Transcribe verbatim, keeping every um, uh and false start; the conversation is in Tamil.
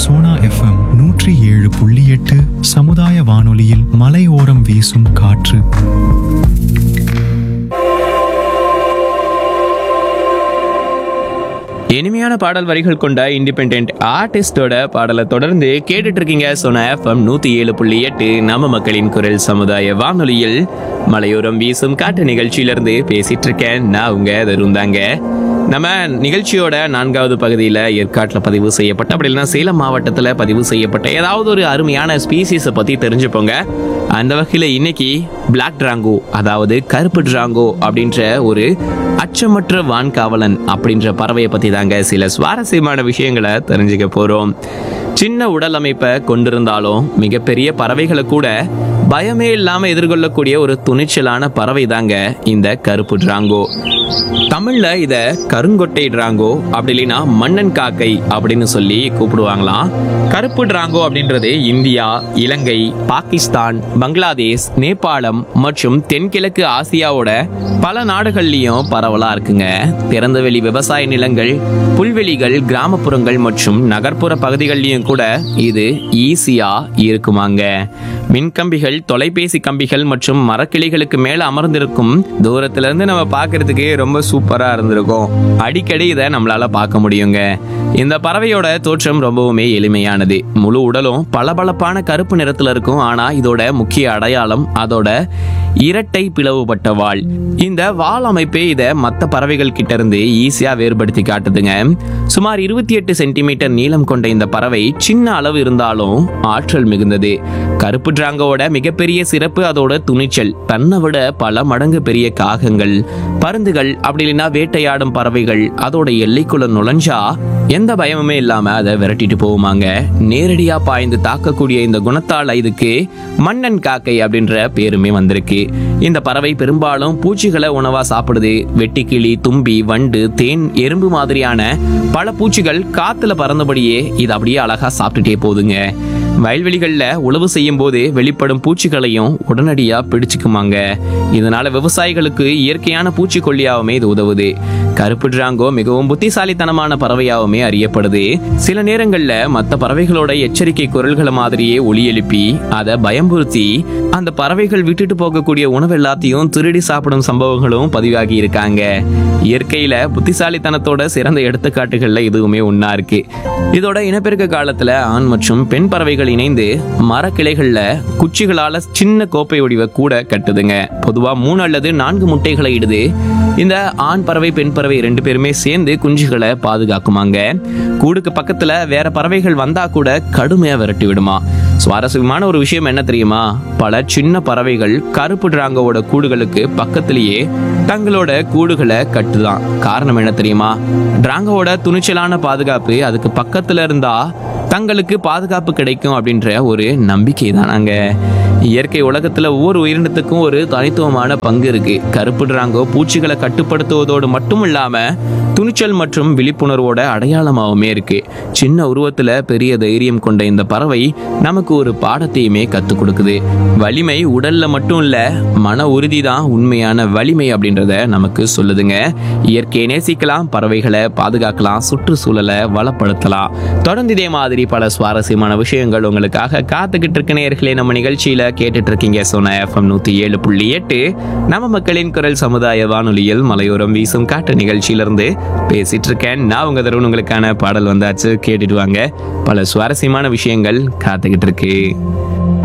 சோனா எஃப்எம் நூற்றி ஏழு புள்ளி எட்டு சமுதாய வானொலியில் மலையோரம் வீசும் காற்று. இனிமையான பாடல் வரிகள் கொண்ட இண்டிபெண்டன்ட் ஆர்டிஸ்டோட பாடலை தொடர்ந்து கேட்டுட்டு இருக்கீங்க. சோனா எஃப்எம் நூத்தி ஏழு புள்ளி எட்டு நம்ம மக்களின் குரல் சமுதாய வானொலியில் மலையோரம் வீசும் காட்டு நிகழ்ச்சியிலிருந்து பேசிட்டு இருக்கேன். நான் உங்க தருந்தாங்க. நம்ம நிகழ்ச்சியோட நான்காவது பகுதியில் ஏற்காட்டில் பதிவு செய்யப்பட்ட அப்படி இல்லைன்னா சேலம் மாவட்டத்தில் பதிவு செய்யப்பட்ட ஏதாவது ஒரு அருமையான ஸ்பீசிஸை பற்றி தெரிஞ்சுப்போங்க. அந்த வகையில் இன்னைக்கு பிளாக் டிராங்கோ, அதாவது கருப்பு டிராங்கோ அப்படின்ற ஒரு அச்சமற்ற வான்காவலன் அப்படின்ற பறவையை பற்றி தாங்க சில சுவாரஸ்யமான விஷயங்களை தெரிஞ்சுக்க போகிறோம். சின்ன உடல் அமைப்பை கொண்டிருந்தாலும் மிகப்பெரிய பறவைகளை கூட பயமே இல்லாமல் எதிர்கொள்ளக்கூடிய ஒரு துணிச்சலான பறவை தாங்க இந்த கருப்பு டிராங்கோ. தமிழ்ல இத கருங்கொட்டை டிராங்கோ அப்படி இல்லைன்னா மன்னன் காக்கை அப்படின்னு சொல்லி கூப்பிடுவாங்களாம். கருப்பு டிராங்கோ அப்படின்றது இந்தியா, இலங்கை, பாகிஸ்தான், பங்களாதேஷ், நேபாளம் மற்றும் தென்கிழக்கு ஆசியாவோட பல நாடுகள்லயும் பரவலா இருக்குங்க. திறந்தவெளி விவசாய நிலங்கள், புல்வெளிகள், கிராமப்புறங்கள் மற்றும் நகர்ப்புற பகுதிகள்லயும் கூட இது ஈஸியா இருக்குமாங்க. மின்கம்பிகள், தொலைபேசி கம்பிகள் மற்றும் மரக்கிளைகளுக்கு மேல அமர்ந்திருக்கும் தூரத்துல இருந்து நம்ம பார்க்கறதுக்கு ரொம்ப சூப்பரா இருந்திருக்கும். அடிக்கடி இதை நம்மளால பார்க்க முடியுங்க. இந்த பறவையோட தோற்றம் ரொம்பவுமே எளிமையானது. முழு உடலும் பளபளப்பான கருப்பு நிறத்துல இருக்கும். ஆனா இதோட முக்கிய அடையாளம் அதோட இரட்டை பிளவுபட்ட வால். இந்த வால் அமைப்பே இதை மற்ற பறவைகள் கிட்ட இருந்து ஈஸியா வேறுபடுத்தி காட்டுதுங்க. சுமார் இருபத்தி எட்டு சென்டிமீட்டர் நீளம் கொண்ட இந்த பறவை சின்ன அளவு இருந்தாலும் ஆற்றல் மிகுந்தது. கருப்பு டிராங்கோட மிகப்பெரிய சிறப்பு அதோட துணிச்சல். தன்னை விட பல மடங்கு பெரிய காகங்கள், பருந்துகள் அப்படி இல்லைன்னா வேட்டையாடும் பறவைகள் அதோட எல்லைக்குள்ள நுழைஞ்சா எந்த பயமுமே இல்லாம அதை விரட்டிட்டு போகுமாங்க. நேரடியா பாய்ந்து தாக்கக்கூடிய இந்த குணத்தால் இதுக்கு மன்னன் காக்கை அப்படின்ற பேருமே வந்திருக்கு. இந்த பறவை பெரும்பாலும் பூச்சிகளை உணவா சாப்பிடுது. வெட்டுக்கிளி, தும்பி, வண்டு, தேன், எறும்பு மாதிரியான பல பூச்சிகள் காத்துல பறந்தபடியே இது அப்படியே அழகா சாப்பிட்டுட்டே போகுதுங்க. வயல்வெளிகள்ல உழவு செய்யும் போது வெளிப்படும் பூச்சிகளையும் உடனடியா பிடிச்சுக்குமாங்க. இதனால விவசாயிகளுக்கு இயற்கையான பூச்சிக்கொல்லியாவுமே இது உதவுது. கருப்பு டிராங்கோ மிகவும் புத்திசாலித்தனமான பறவையாவுமே அறியப்படுது. சில நேரங்கள்ல மற்ற பறவைகளோட எச்சரிக்கை குரல்களை மாதிரியே ஒலி எழுப்பி அதை பயம்புறுத்தி அந்த பறவைகள் விட்டுட்டு போகக்கூடிய உணவு எல்லாத்தையும் திருடி சாப்பிடும் சம்பவங்களும் பதிவாகி இருக்காங்க. இயற்கையில புத்திசாலித்தனத்தோட சிறந்த எடுத்துக்காட்டுகள்ல இதுவுமே ஒன்னா இருக்கு. இதோட இனப்பெருக்க காலத்துல ஆண் மற்றும் பெண் பறவைகள் இணைந்து மரக்கிளைகள்ல குச்சிகளால சின்ன கோப்பை வடிவ கூட கட்டுதுங்க. பொதுவா மூணு அல்லது நான்கு முட்டைகளை இடுது. இந்த ஆண் பறவை, பெண் பறவை ரெண்டு பேருமே சேர்ந்து குஞ்சுகளை பாதுகாக்குமாங்க. கூடுக்கு பக்கத்துல வேற பறவைகள் வந்தா கூட கடுமையா விரட்டி விடுமா. சுவாரஸ்யமான ஒரு விஷயம் என்ன தெரியுமா? பல சின்ன பறவைகள் கருப்பு டிராங்கோட கூடுகளுக்கு பக்கத்திலேயே தங்களோட கூடுகளை கட்டுதான். காரணம் என்ன தெரியுமா? டிராங்கோட துணிச்சலான பாதுகாப்பு. அதுக்கு பக்கத்துல இருந்தா தங்களுக்கு பாதுகாப்பு கிடைக்கும் அப்படின்ற ஒரு நம்பிக்கை தானாங்க. இயற்கை உலகத்துல ஒவ்வொரு உயிரினத்துக்கும் ஒரு தனித்துவமான பங்கு இருக்கு. கருப்பு டிராங்கோ பூச்சிகளை கட்டுப்படுத்துவதோடு மட்டும் இல்லாம துணிச்சல் மற்றும் விழிப்புணர்வோட அடையாளமாகவுமே இருக்கு. சின்ன உருவத்துல பெரிய தைரியம் கொண்ட இந்த பறவை நமக்கு ஒரு பாடத்தையுமே கத்துக் கொடுக்குது. வலிமை உடல்ல மட்டும் இல்ல, மன உறுதி தான் உண்மையான வலிமை அப்படின்றத நமக்கு சொல்லுதுங்க. இயற்கையை நேசிக்கலாம், பறவைகளை பாதுகாக்கலாம், சுற்றுச்சூழலை வளப்படுத்தலாம். தொடர்ந்து இதே மாதிரி பல சுவாரஸ்யமான விஷயங்கள் உங்களுக்காக காத்துக்கிட்டு இருக்க நேயர்களே. நம்ம நிகழ்ச்சியில கேட்டுட்டு இருக்கீங்க சோனா எஃப்எம் நூத்தி ஏழு புள்ளி எட்டு நம்ம மக்களின் குரல் சமுதாய வானொலியில் மலையோரம் வீசும் காட்டு நிகழ்ச்சியிலிருந்து பேசிட்டு இருக்கேன். நான் உங்க தருண். உங்களுக்கான பாடல் வந்தாச்சு, கேட்டுட்டு வாங்க. பல சுவாரஸ்யமான விஷயங்கள் காத்துக்கிட்டு இருக்கு.